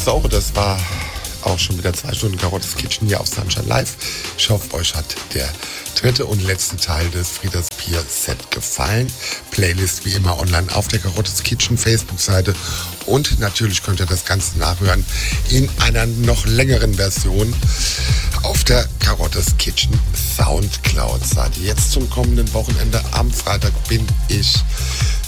So, das war auch schon wieder 2 Stunden Karottes Kitchen hier auf Sunshine Live. Ich hoffe, euch hat der 3. und letzte Teil des Frieders Bier Set gefallen. Playlist wie immer online auf der Karottes Kitchen Facebook-Seite. Und natürlich könnt ihr das Ganze nachhören in einer noch längeren Version auf der Karottes Kitchen Soundcloud-Seite. Jetzt zum kommenden Wochenende am Freitag bin ich